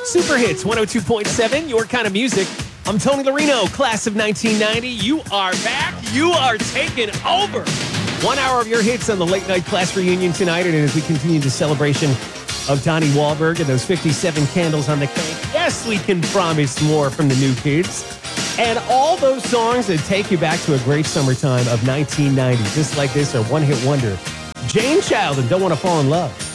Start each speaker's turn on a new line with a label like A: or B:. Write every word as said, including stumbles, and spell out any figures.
A: Super Hits one oh two point seven, your kind of music. I'm Tony Larino, class of nineteen ninety. You are back. You are taking over. One hour of your hits on the late night class reunion tonight. And as we continue the celebration of Donnie Wahlberg and those fifty-seven candles on the cake, yes, we can promise more from the new kids. And all those songs that take you back to a great summertime of nineteen ninety, just like this, a one-hit wonder. Jane Child and Don't Want to Fall in Love.